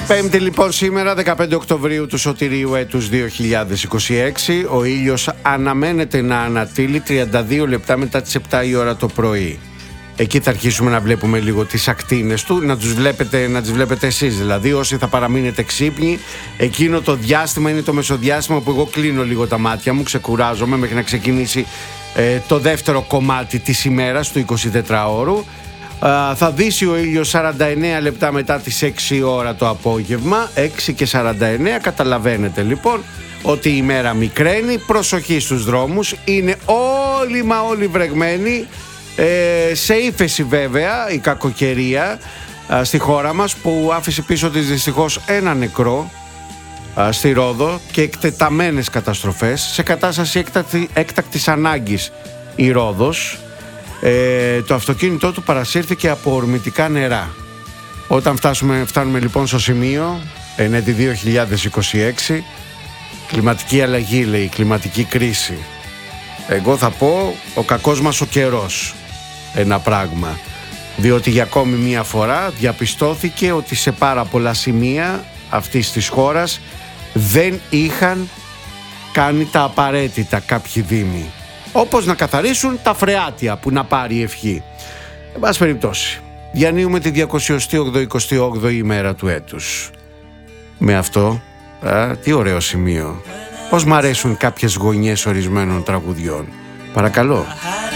Πέμπτη λοιπόν σήμερα, 15 Οκτωβρίου του σωτηρίου έτους 2026. Ο ήλιος αναμένεται να ανατείλει 32 λεπτά μετά τις 7 η ώρα το πρωί. Εκεί θα αρχίσουμε να βλέπουμε λίγο τις ακτίνες του, να τις βλέπετε εσείς δηλαδή, όσοι θα παραμείνετε ξύπνοι. Εκείνο το διάστημα είναι το μεσοδιάστημα που εγώ κλείνω λίγο τα μάτια μου, ξεκουράζομαι μέχρι να ξεκινήσει το δεύτερο κομμάτι της ημέρας, του 24ωρου. Θα δύσει ο ήλιος 49 λεπτά μετά τις 6 ώρα το απόγευμα, 6 και 49. Καταλαβαίνετε λοιπόν ότι η ημέρα μικραίνει. Προσοχή στους δρόμους, είναι όλοι μα όλοι βρεγμένοι. Σε ύφεση βέβαια η κακοκαιρία στη χώρα μας, που άφησε πίσω της δυστυχώς ένα νεκρό στη Ρόδο και εκτεταμένες καταστροφές. Σε κατάσταση έκτακτης ανάγκης η Ρόδος. Το αυτοκίνητό του παρασύρθηκε από ορμητικά νερά. Όταν φτάνουμε λοιπόν στο σημείο εν έτη 2026, κλιματική αλλαγή λέει, κλιματική κρίση. Εγώ θα πω ο κακός μας ο καιρός ένα πράγμα, διότι για ακόμη μία φορά διαπιστώθηκε ότι σε πάρα πολλά σημεία αυτής της χώρας δεν είχαν κάνει τα απαραίτητα κάποιοι δήμοι, όπως να καθαρίσουν τα φρεάτια που να πάρει ευχή. Εν πάση περιπτώσει, διανύουμε τη 228η ημέρα του έτους. Με αυτό, τι ωραίο σημείο. Πώς μ' αρέσουν κάποιες γωνιές ορισμένων τραγουδιών. Παρακαλώ.